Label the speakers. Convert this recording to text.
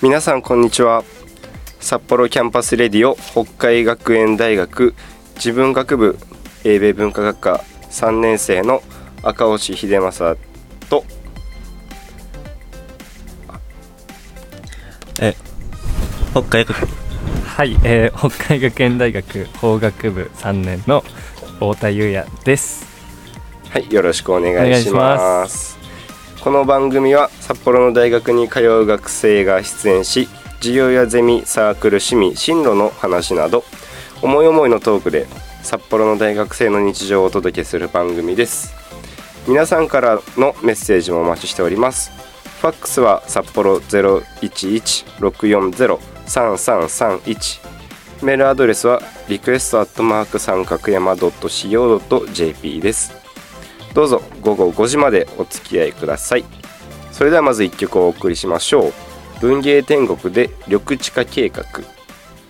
Speaker 1: 皆さんこんにちは。札幌キャンパスレディオ北海学園大学自文学部英米文化学科3年生の赤星秀正と
Speaker 2: 北海学
Speaker 3: はい、北海学園大学法学部3年の太田裕也です。
Speaker 1: はい、よろしくお願いします。この番組は札幌の大学に通う学生が出演し、授業やゼミ、サークル、趣味、進路の話など思い思いのトークで札幌の大学生の日常をお届けする番組です。皆さんからのメッセージもお待ちしております。ファックスは札幌 011-640-3331、メールアドレスはrequest@ 三角山 .co.jp です。どうぞ午後5時までお付き合いください。それではまず1曲お送りしましょう。文芸天国で緑地化計画。